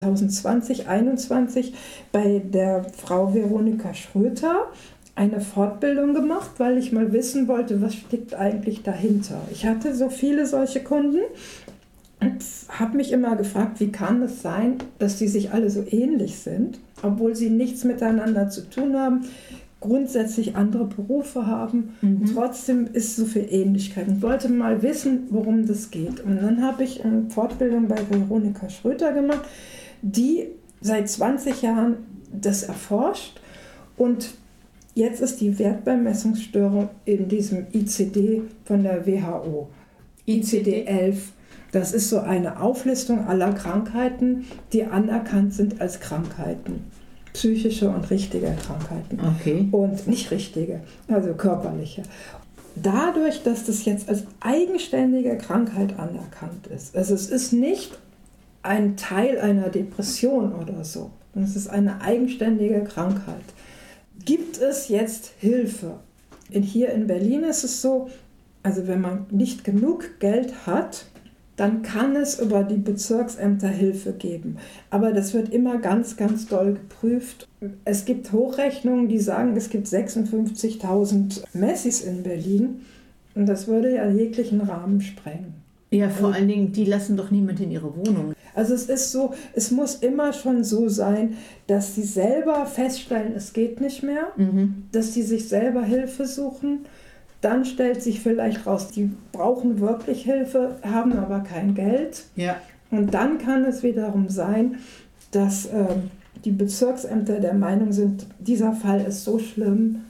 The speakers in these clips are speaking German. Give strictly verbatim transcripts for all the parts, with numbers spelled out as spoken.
zwanzig zwanzig, einundzwanzig bei der Frau Veronika Schröter eine Fortbildung gemacht, weil ich mal wissen wollte, was steckt eigentlich dahinter. Ich hatte so viele solche Kunden und habe mich immer gefragt, wie kann es sein, dass die sich alle so ähnlich sind, obwohl sie nichts miteinander zu tun haben, grundsätzlich andere Berufe haben. Mhm. Trotzdem ist so viel Ähnlichkeit. Ich wollte mal wissen, worum das geht. Und dann habe ich eine Fortbildung bei Veronika Schröter gemacht, die seit zwanzig Jahren das erforscht. Und jetzt ist die Wertbemessungsstörung in diesem I C D von der W H O. I C D elf. Das ist so eine Auflistung aller Krankheiten, die anerkannt sind als Krankheiten. Psychische und richtige Krankheiten. Okay. Und nicht richtige, also körperliche. Dadurch, dass das jetzt als eigenständige Krankheit anerkannt ist, also es ist nicht ein Teil einer Depression oder so, es ist eine eigenständige Krankheit, gibt es jetzt Hilfe. In, hier in Berlin ist es so, also wenn man nicht genug Geld hat, dann kann es über die Bezirksämter Hilfe geben. Aber das wird immer ganz, ganz doll geprüft. Es gibt Hochrechnungen, die sagen, es gibt sechsundfünfzigtausend Messis in Berlin. Und das würde ja jeglichen Rahmen sprengen. Ja, vor also, allen Dingen, die lassen doch niemand in ihre Wohnung. Also es ist so, es muss immer schon so sein, dass sie selber feststellen, es geht nicht mehr, mhm. dass sie sich selber Hilfe suchen. Dann stellt sich vielleicht raus, die brauchen wirklich Hilfe, haben aber kein Geld. Ja. Und dann kann es wiederum sein, dass äh, die Bezirksämter der Meinung sind, dieser Fall ist so schlimm,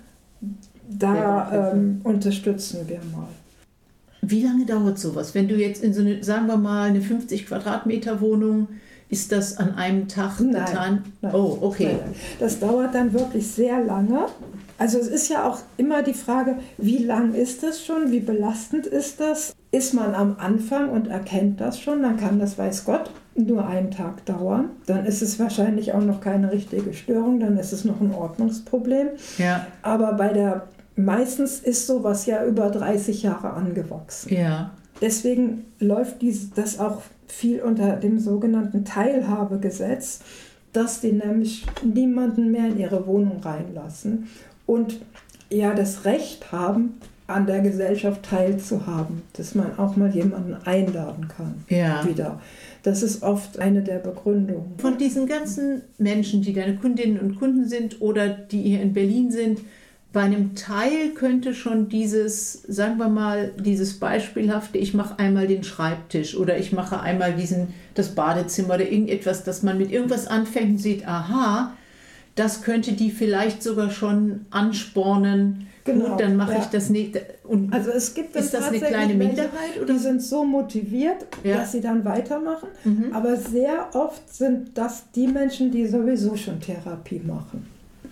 da ähm, unterstützen wir mal. Wie lange dauert sowas? Wenn du jetzt in so eine, sagen wir mal, eine fünfzig Quadratmeter Wohnung, ist das an einem Tag nein, getan? Nein, oh, okay. Nein, nein. Das dauert dann wirklich sehr lange. Also es ist ja auch immer die Frage, wie lang ist das schon, wie belastend ist das? Ist man am Anfang und erkennt das schon, dann kann das, weiß Gott, nur einen Tag dauern. Dann ist es wahrscheinlich auch noch keine richtige Störung, dann ist es noch ein Ordnungsproblem. Ja. Aber bei der, meistens ist sowas ja über dreißig Jahre angewachsen. Ja. Deswegen läuft dies, das auch viel unter dem sogenannten Teilhabegesetz, dass die nämlich niemanden mehr in ihre Wohnung reinlassen. Und ja, das Recht haben, an der Gesellschaft teilzuhaben, dass man auch mal jemanden einladen kann. Ja. Wieder. Das ist oft eine der Begründungen. Von diesen ganzen Menschen, die deine Kundinnen und Kunden sind oder die hier in Berlin sind, bei einem Teil könnte schon dieses, sagen wir mal, dieses beispielhafte, ich mache einmal den Schreibtisch oder ich mache einmal diesen, das Badezimmer oder irgendetwas, dass man mit irgendwas anfängt und sieht, aha, das könnte die vielleicht sogar schon anspornen. Genau, gut, dann mache ja. ich das nicht. Und also es gibt ist das eine kleine Minderheit? Oder? Die sind so motiviert, ja. dass sie dann weitermachen. Mhm. Aber sehr oft sind das die Menschen, die sowieso schon Therapie machen.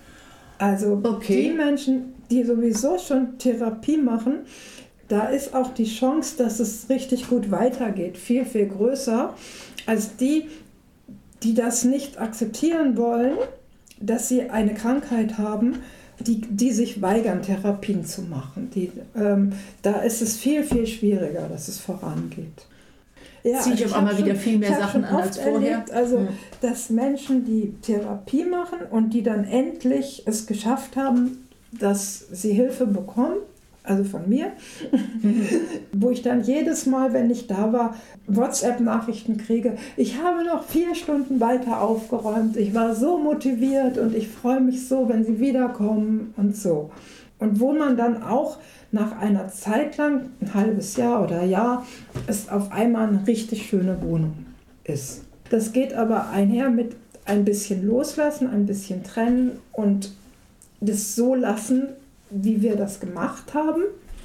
Also okay. die Menschen, die sowieso schon Therapie machen, da ist auch die Chance, dass es richtig gut weitergeht, viel, viel größer als die, die das nicht akzeptieren wollen, dass sie eine Krankheit haben, die, die sich weigern, Therapien zu machen. Die, ähm, da ist es viel, viel schwieriger, dass es vorangeht. Ja, zieht auf einmal wieder viel mehr Sachen an als vorher. Erlebt, also, hm. dass Menschen, die Therapie machen und die dann endlich es geschafft haben, dass sie Hilfe bekommen, also von mir, mhm. wo ich dann jedes Mal, wenn ich da war, WhatsApp-Nachrichten kriege, ich habe noch vier Stunden weiter aufgeräumt, ich war so motiviert und ich freue mich so, wenn sie wiederkommen und so. Und wo man dann auch nach einer Zeit lang, ein halbes Jahr oder Jahr, es auf einmal eine richtig schöne Wohnung ist. Das geht aber einher mit ein bisschen loslassen, ein bisschen trennen und das so lassen, wie wir das gemacht haben.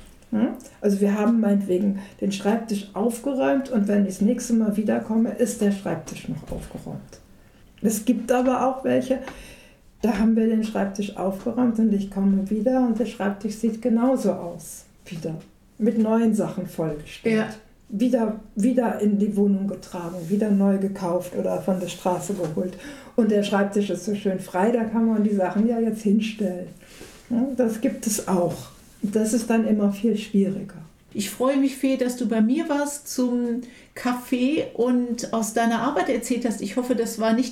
Also wir haben meinetwegen den Schreibtisch aufgeräumt und wenn ich das nächste Mal wiederkomme, ist der Schreibtisch noch aufgeräumt. Es gibt aber auch welche, da haben wir den Schreibtisch aufgeräumt und ich komme wieder und der Schreibtisch sieht genauso aus. Wieder. Mit neuen Sachen vollgestellt. Ja. Wieder, wieder in die Wohnung getragen, wieder neu gekauft oder von der Straße geholt. Und der Schreibtisch ist so schön frei, da kann man die Sachen ja jetzt hinstellen. Ja, das gibt es auch. Das ist dann immer viel schwieriger. Ich freue mich, Fee, dass du bei mir warst zum Kaffee und aus deiner Arbeit erzählt hast. Ich hoffe, das war nicht